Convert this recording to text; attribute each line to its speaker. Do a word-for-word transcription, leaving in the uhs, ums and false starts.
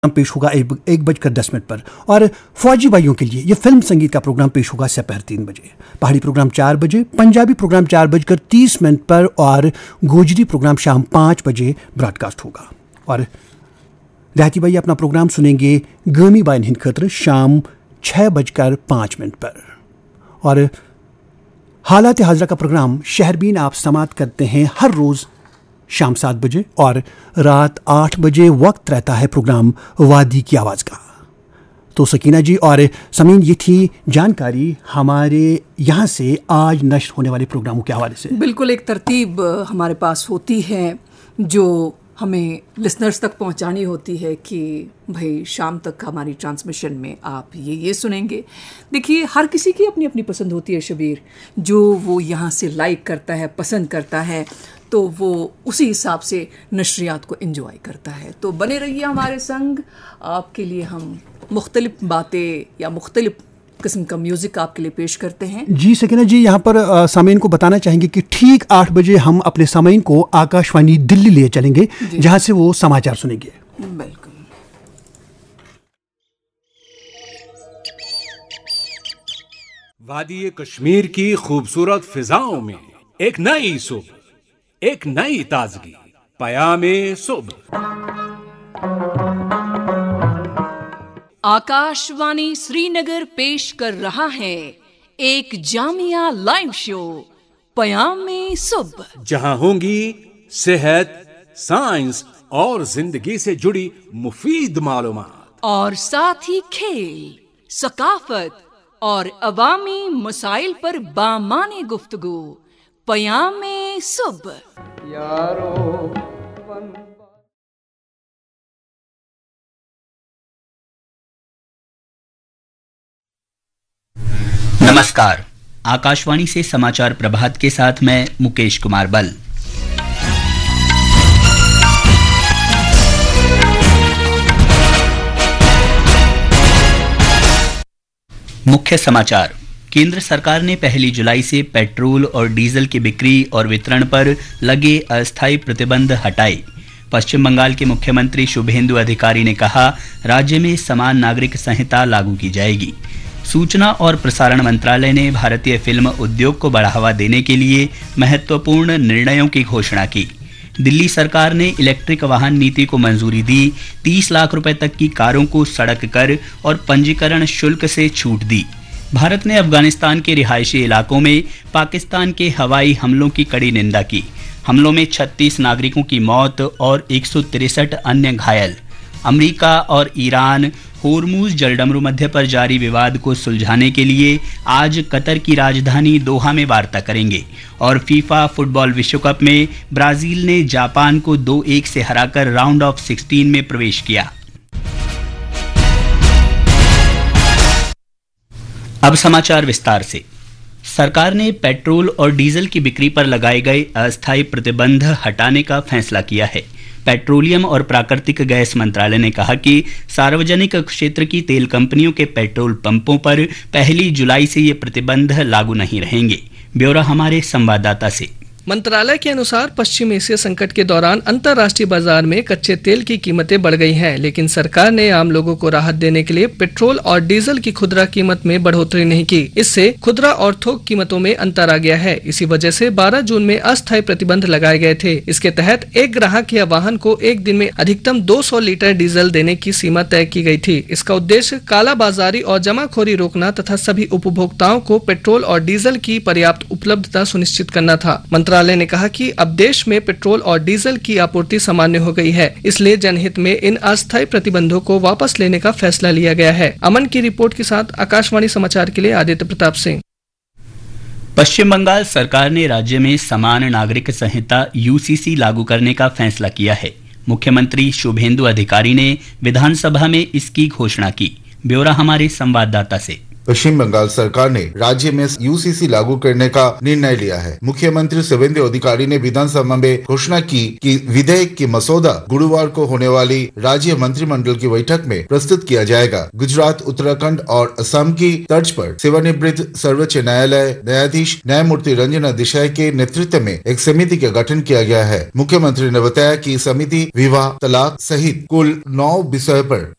Speaker 1: पेश होगा एक, एक बजकर दस मिनट पर। और फौजी भाइयों के लिए ये फिल्म संगीत का प्रोग्राम पेश होगा दोपहर तीन बजे। पहाड़ी प्रोग्राम चार बजे, पंजाबी प्रोग्राम चार बजकर तीस मिनट पर और गोजरी प्रोग्राम शाम पाँच बजे ब्रॉडकास्ट होगा। और देहाती भाई अपना प्रोग्राम सुनेंगे गर्मी बाइन हिंद खतर शाम छः बजकर पाँच मिनट पर। और हालात हाजरा का प्रोग्राम शहरबीन आप समाप्त करते हैं हर रोज़ शाम सात बजे और रात आठ बजे वक्त रहता है प्रोग्राम वादी की आवाज़ का। तो सकीना जी और समीन, ये थी जानकारी हमारे यहाँ से आज नश्र होने वाले प्रोग्रामों के हवाले से।
Speaker 2: बिल्कुल एक तरतीब हमारे पास होती है जो हमें लिसनर्स तक पहुंचानी होती है कि भाई शाम तक हमारी ट्रांसमिशन में आप ये ये सुनेंगे। देखिए हर किसी की अपनी अपनी पसंद होती है शबीर, जो वो यहाँ से लाइक करता है, पसंद करता है, तो वो उसी हिसाब से नशरियात को एंजॉय करता है। तो बने रहिए हमारे संग, आपके लिए हम मुख्तलिफ बातें या मुख्तलिफ किस्म का म्यूजिक आपके लिए पेश करते हैं।
Speaker 1: जी सकीना जी, यहाँ पर सामीन को बताना चाहेंगे कि ठीक आठ बजे हम अपने सामीन को आकाशवाणी दिल्ली ले चलेंगे, जहाँ से वो समाचार सुनेंगे।
Speaker 2: बिल्कुल।
Speaker 3: वादी कश्मीर की खूबसूरत फिजाओं में एक नई सुबह, एक नई ताजगी, पयामे सुबह।
Speaker 2: आकाशवाणी श्रीनगर पेश कर रहा है एक जामिया लाइव शो पयामे सुबह,
Speaker 3: जहां होंगी सेहत, साइंस और जिंदगी से जुड़ी मुफीद मालूमात,
Speaker 2: और साथ ही खेल, सकाफत और अवामी मसाइल पर बामाने गुफ्तगू। पयामे सुबह यारो।
Speaker 4: नमस्कार, आकाशवाणी से समाचार प्रभात के साथ मैं मुकेश कुमार बल। मुख्य समाचार। केंद्र सरकार ने पहली जुलाई से पेट्रोल और डीजल की बिक्री और वितरण पर लगे अस्थायी प्रतिबंध हटाए। पश्चिम बंगाल के मुख्यमंत्री शुभेंदु अधिकारी ने कहा, राज्य में समान नागरिक संहिता लागू की जाएगी। सूचना और प्रसारण मंत्रालय ने भारतीय फिल्म उद्योग को बढ़ावा देने के लिए महत्वपूर्ण निर्णयों की घोषणा की। दिल्ली सरकार ने इलेक्ट्रिक वाहन नीति को मंजूरी दी। तीस लाख रुपए तक की कारों को सड़क कर और पंजीकरण शुल्क से छूट दी। भारत ने अफगानिस्तान के रिहायशी इलाकों में पाकिस्तान के हवाई हमलों की कड़ी निंदा की। हमलों में छत्तीस नागरिकों की मौत और एक सौ तिरसठ अन्य घायल। अमेरिका और ईरान होर्मुज जलडमरू मध्य पर जारी विवाद को सुलझाने के लिए आज कतर की राजधानी दोहा में वार्ता करेंगे। और फीफा फुटबॉल विश्व कप में ब्राजील ने जापान को दो एक से हराकर राउंड ऑफ सिक्सटीन में प्रवेश किया। अब समाचार विस्तार से। सरकार ने पेट्रोल और डीजल की बिक्री पर लगाए गए अस्थायी प्रतिबंध हटाने का फैसला किया है। पेट्रोलियम और प्राकृतिक गैस मंत्रालय ने कहा कि सार्वजनिक क्षेत्र की तेल कंपनियों के पेट्रोल पंपों पर पहली जुलाई से ये प्रतिबंध लागू नहीं रहेंगे। ब्यौरा हमारे संवाददाता से।
Speaker 5: मंत्रालय के अनुसार पश्चिम एशिया संकट के दौरान अंतर्राष्ट्रीय बाजार में कच्चे तेल की कीमतें बढ़ गई हैं, लेकिन सरकार ने आम लोगों को राहत देने के लिए पेट्रोल और डीजल की खुदरा कीमत में बढ़ोतरी नहीं की। इससे खुदरा और थोक कीमतों में अंतर आ गया है। इसी वजह से बारह जून में अस्थायी प्रतिबंध लगाए गए थे। इसके तहत एक ग्राहक या वाहन को एक दिन में अधिकतम दो सौ लीटर डीजल देने की सीमा तय की गई थी। इसका उद्देश्य कालाबाजारी और जमाखोरी रोकना तथा सभी उपभोक्ताओं को पेट्रोल और डीजल की पर्याप्त उपलब्धता सुनिश्चित करना था। मंत्रालय ने कहा कि अब देश में पेट्रोल और डीजल की आपूर्ति सामान्य हो गई है, इसलिए जनहित में इन अस्थायी प्रतिबंधों को वापस लेने का फैसला लिया गया है। अमन की रिपोर्ट के साथ आकाशवाणी समाचार के लिए आदित्य प्रताप सिंह।
Speaker 4: पश्चिम बंगाल सरकार ने राज्य में समान नागरिक संहिता यूसीसी लागू करने का फैसला किया है। मुख्यमंत्री शुभेंदु अधिकारी ने विधानसभा में इसकी घोषणा की। ब्यौरा हमारे संवाददाता से।
Speaker 6: पश्चिम बंगाल सरकार ने राज्य में यूसीसी लागू करने का निर्णय लिया है। मुख्यमंत्री शुवेंदु अधिकारी ने विधानसभा में घोषणा की कि विधेयक की मसौदा गुरुवार को होने वाली राज्य मंत्रिमंडल की बैठक में प्रस्तुत किया जाएगा। गुजरात, उत्तराखंड और असम की तर्ज पर सेवानिवृत्त सर्वोच्च न्यायालय न्यायाधीश न्यायमूर्ति रंजना देसाई के नेतृत्व में एक समिति का गठन किया गया है। मुख्यमंत्री ने बताया कि समिति विवाह, तलाक सहित कुल नौ विषय पर